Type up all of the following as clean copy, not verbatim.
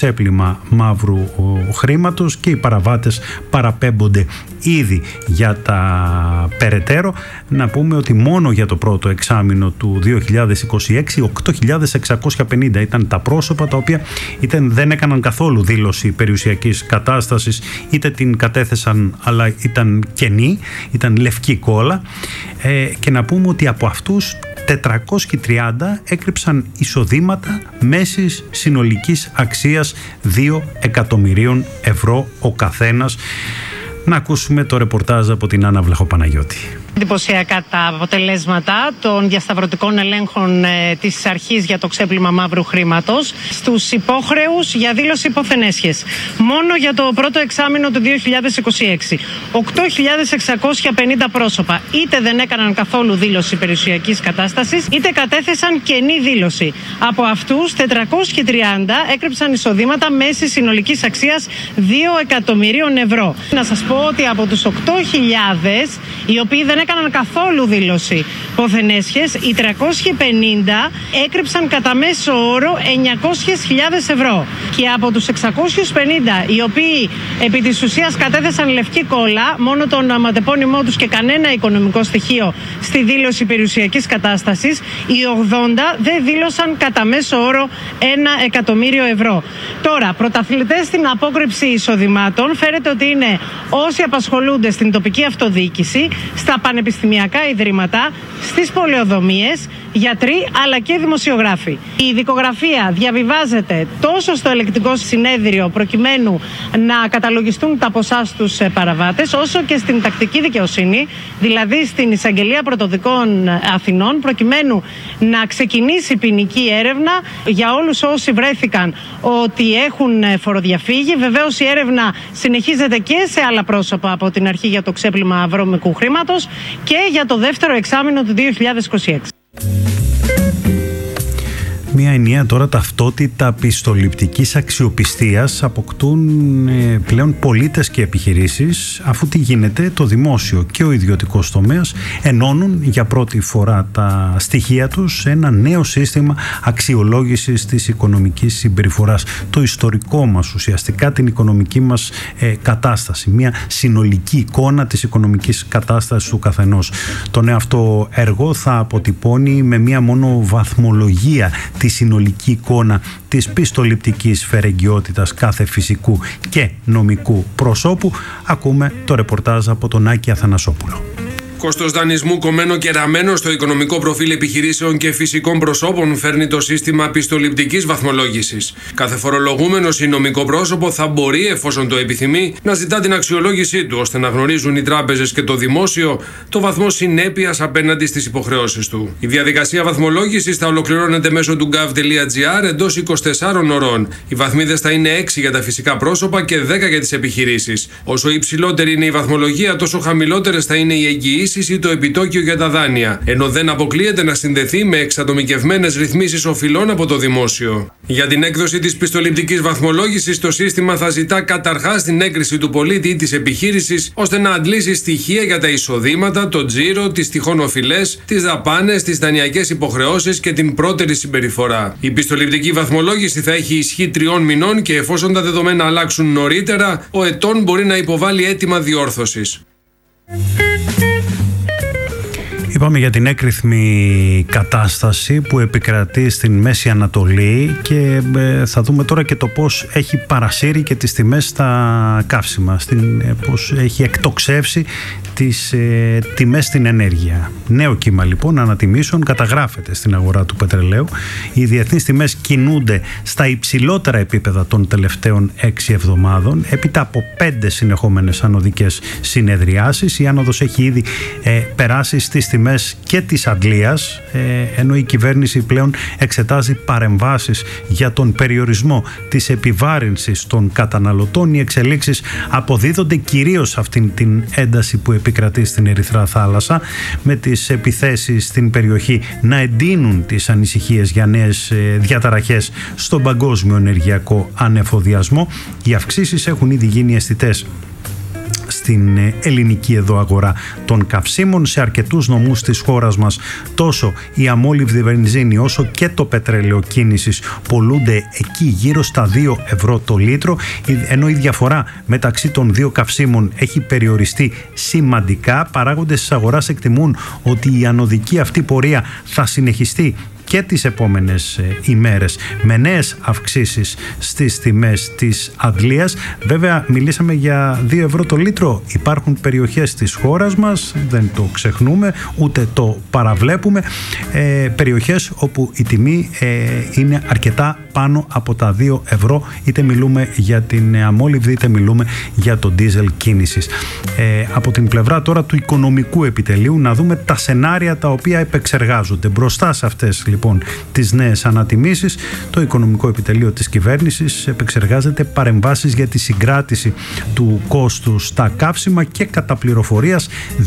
ξέπλυμα μαύρου χρήματος και οι παραβάτες παραπέμπονται ήδη για τα περαιτέρω. Να πούμε ότι μόνο για το πρώτο εξάμηνο του 2026 8.650 ήταν τα πρόσωπα τα οποία είτε δεν έκαναν καθόλου δήλωση περιουσιακής κατάστασης, είτε την κατέθεσαν αλλά ήταν κενή, ήταν λευκή κόλλα, και να πούμε ότι από αυτούς 430 έκρυψαν εισοδήματα μέσης συνολικής αξίας 2 εκατομμυρίων ευρώ ο καθένας. Να ακούσουμε το ρεπορτάζ από την Άννα Βλαχοπαναγιώτη. Εντυπωσιακά τα αποτελέσματα των διασταυρωτικών ελέγχων της αρχής για το ξέπλυμα μαύρου χρήματος στους υπόχρεους για δήλωση υποθενέσχες. Μόνο για το πρώτο εξάμηνο του 2026, 8.650 πρόσωπα είτε δεν έκαναν καθόλου δήλωση περιουσιακής κατάστασης, είτε κατέθεσαν κενή δήλωση. Από αυτούς 430 έκρυψαν εισοδήματα μέσης συνολικής αξίας 2 εκατομμυρίων ευρώ. Να σας πω ότι από τους 8.000 οι οποίοι δεν έκαναν καθόλου δήλωση ποθενέσχες, οι 350 έκρυψαν κατά μέσο όρο 900.000 ευρώ. Και από τους 650 οι οποίοι επί της ουσίας κατέθεσαν λευκή κόλλα, μόνο το ονοματεπώνυμό τους και κανένα οικονομικό στοιχείο στη δήλωση περιουσιακής κατάστασης, οι 80 δεν δήλωσαν κατά μέσο όρο 1 εκατομμύριο ευρώ. Τώρα, πρωταθλητές στην απόκρυψη εισοδημάτων φέρεται ότι είναι όσοι απασχολούνται στην τοπική αυτοδιοίκηση, στα πανεπιστημιακά ιδρύματα, στις πολεοδομίες, γιατροί αλλά και δημοσιογράφοι. Η δικογραφία διαβιβάζεται τόσο στο ελεκτικό συνέδριο προκειμένου να καταλογιστούν τα ποσά στους παραβάτες, όσο και στην τακτική δικαιοσύνη, δηλαδή στην Εισαγγελία Πρωτοδικών Αθηνών, προκειμένου να ξεκινήσει ποινική έρευνα για όλους όσοι βρέθηκαν ότι έχουν φοροδιαφύγει. Βεβαίως η έρευνα συνεχίζεται και σε άλλα πρόσωπα από την αρχή για το ξέπλυμα βρώμικου χρήματος και για το δεύτερο εξάμηνο του 2026. Μια ενιαία τώρα ταυτότητα πιστοληπτικής αξιοπιστίας αποκτούν πλέον πολίτες και επιχειρήσεις, αφού τι γίνεται, το δημόσιο και ο ιδιωτικός τομέας ενώνουν για πρώτη φορά τα στοιχεία τους σε ένα νέο σύστημα αξιολόγησης της οικονομικής συμπεριφοράς. Το ιστορικό μας, ουσιαστικά την οικονομική μας κατάσταση, μια συνολική εικόνα της οικονομικής κατάστασης του καθενός. Το νέο αυτό έργο θα αποτυπώνει με μια μόνο βαθμολογία τη συνολική εικόνα της πιστοληπτικής φερεγγιότητας κάθε φυσικού και νομικού προσώπου. Ακούμε το ρεπορτάζ από τον Άκη Αθανασόπουλο. Κόστος δανεισμού κομμένο και ραμμένο στο οικονομικό προφίλ επιχειρήσεων και φυσικών προσώπων φέρνει το σύστημα πιστοληπτικής βαθμολόγησης. Κάθε φορολογούμενος ή νομικό πρόσωπο θα μπορεί, εφόσον το επιθυμεί, να ζητά την αξιολόγησή του, ώστε να γνωρίζουν οι τράπεζες και το δημόσιο το βαθμό συνέπειας απέναντι στις υποχρεώσεις του. Η διαδικασία βαθμολόγησης θα ολοκληρώνεται μέσω του gov.gr εντός 24 ωρών. Οι βαθμίδες θα είναι 6 για τα φυσικά πρόσωπα και 10 για τις επιχειρήσεις. Όσο υψηλότερη είναι η βαθμολογία, τόσο χαμηλότερες θα είναι οι εγγυήσεις ή το επιτόκιο για τα δάνεια, ενώ δεν αποκλείεται να συνδεθεί με εξατομικευμένες ρυθμίσεις οφειλών από το δημόσιο. Για την έκδοση της πιστοληπτικής βαθμολόγησης, το σύστημα θα ζητά καταρχάς την έγκριση του πολίτη ή της επιχείρησης, ώστε να αντλήσει στοιχεία για τα εισοδήματα, το τζίρο, τις τυχόν οφειλές, τις δαπάνες, τις δανειακές υποχρεώσεις και την πρώτερη συμπεριφορά. Η πιστοληπτική βαθμολόγηση θα έχει ισχύ 3 μηνών και εφόσον τα δεδομένα αλλάξουν νωρίτερα, ο ετών μπορεί να υποβάλει αίτημα διόρθωσης. Είπαμε για την έκρηθμη κατάσταση που επικρατεί στην Μέση Ανατολή και θα δούμε τώρα και το πώς έχει παρασύρει και τις τιμές στα καύσιμα, πώς έχει εκτοξεύσει τις τιμές στην ενέργεια. Νέο κύμα λοιπόν ανατιμήσεων καταγράφεται στην αγορά του πετρελαίου. Οι διεθνείς τιμές κινούνται στα υψηλότερα επίπεδα των τελευταίων 6 εβδομάδων έπειτα από 5 συνεχόμενες ανωδικές συνεδριάσεις. Η άνοδος έχει ήδη περάσει στις τιμές και της Αγγλίας, ενώ η κυβέρνηση πλέον εξετάζει παρεμβάσεις για τον περιορισμό της επιβάρυνσης των καταναλωτών. Οι εξελίξεις αποδίδονται κυρίως σε αυτήν την ένταση που επικρατεί στην Ερυθρά Θάλασσα, με τις επιθέσεις στην περιοχή να εντείνουν τις ανησυχίες για νέες διαταραχές στον παγκόσμιο ενεργειακό ανεφοδιασμό. Οι αυξήσεις έχουν ήδη γίνει αισθητές στην ελληνική εδώ αγορά των καυσίμων. Σε αρκετούς νομούς της χώρας μας τόσο η αμόλυβδη βενζίνη όσο και το πετρέλαιο κίνησης πολλούνται εκεί γύρω στα 2 ευρώ το λίτρο, ενώ η διαφορά μεταξύ των δύο καυσίμων έχει περιοριστεί σημαντικά. Παράγοντες της αγοράς εκτιμούν ότι η ανωδική αυτή πορεία θα συνεχιστεί και τις επόμενες ημέρες με νέες αυξήσεις στις τιμές της Αγγλίας. Βέβαια μιλήσαμε για 2 ευρώ το λίτρο. Υπάρχουν περιοχές της χώρας μας, δεν το ξεχνούμε ούτε το παραβλέπουμε, περιοχές όπου η τιμή είναι αρκετά πάνω από τα 2 ευρώ, είτε μιλούμε για την αμόλυβδη είτε μιλούμε για το ντίζελ κίνησης. Από την πλευρά τώρα του οικονομικού επιτελείου να δούμε τα σενάρια τα οποία επεξεργάζονται. Μπροστά σε αυτές λοιπόν τις νέες ανατιμήσεις, το οικονομικό επιτελείο της κυβέρνησης επεξεργάζεται παρεμβάσεις για τη συγκράτηση του κόστου στα καύσιμα και κατά πληροφορίες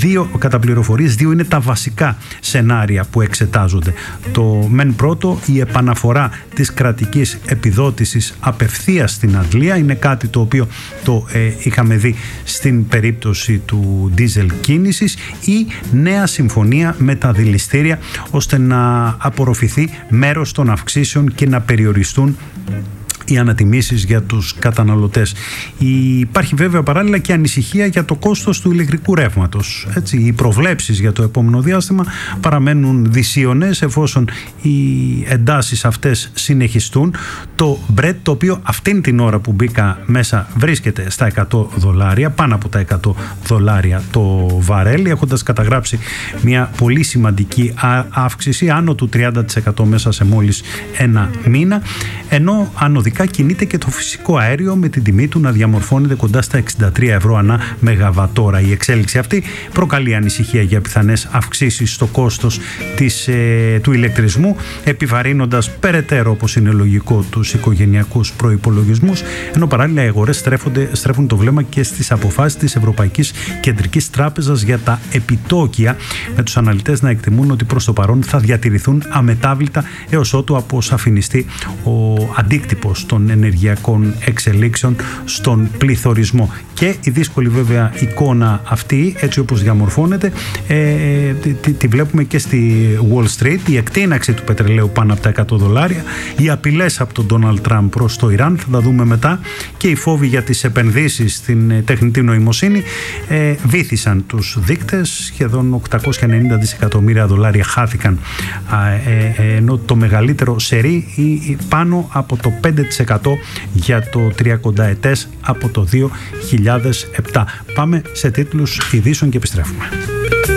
2 είναι τα βασικά σενάρια που εξετάζονται. Το μεν πρώτο, η επαναφορά της κρατικής επιδότησης απευθείας στην Αγγλία, είναι κάτι το οποίο το είχαμε δει στην περίπτωση του ντίζελ κίνησης, ή νέα συμφωνία με τα δηληστήρια ώστε να απορροφηθεί μέρος των αυξήσεων και να περιοριστούν οι ανατιμήσεις για τους καταναλωτές. Υπάρχει βέβαια παράλληλα και ανησυχία για το κόστος του ηλεκτρικού ρεύματος. Έτσι, οι προβλέψεις για το επόμενο διάστημα παραμένουν δυσίωνες εφόσον οι εντάσεις αυτές συνεχιστούν. Το Brent, το οποίο αυτήν την ώρα που μπήκα μέσα βρίσκεται στα $100, πάνω από τα $100 το βαρέλι, έχοντας καταγράψει μια πολύ σημαντική αύξηση άνω του 30% μέσα σε μόλις ένα μήνα, ενώ ανωδικά κινείται και το φυσικό αέριο με την τιμή του να διαμορφώνεται κοντά στα 63 ευρώ ανά μεγαβατόρα. Η εξέλιξη αυτή προκαλεί ανησυχία για πιθανές αυξήσεις στο κόστος του ηλεκτρισμού, επιβαρύνοντας περαιτέρω, όπως είναι λογικό, τους οικογενειακούς προϋπολογισμούς, ενώ παράλληλα οι αγορές στρέφουν το βλέμμα και στις αποφάσεις της Ευρωπαϊκής Κεντρικής Τράπεζας για τα επιτόκια, με τους αναλυτές να εκτιμούν ότι προς το παρόν θα διατηρηθούν αμετάβλητα έως ότου αποσαφινιστεί ο αντίκτυπος των ενεργειακών εξελίξεων στον πληθωρισμό. Και η δύσκολη βέβαια εικόνα αυτή, έτσι όπως διαμορφώνεται, τη βλέπουμε και στη Wall Street. Η εκτείναξη του πετρελαίου πάνω από τα $100, οι απειλές από τον Ντόναλντ Τραμπ προς το Ιράν, θα τα δούμε μετά, και οι φόβοι για τις επενδύσεις στην τεχνητή νοημοσύνη βύθισαν τους δείκτες. Σχεδόν $890 δισεκατομμύρια χάθηκαν, ενώ το μεγαλύτερο σερί πάνω από το 5% για το 30 ετές από το 2007. Πάμε σε τίτλους ειδήσεων και επιστρέφουμε.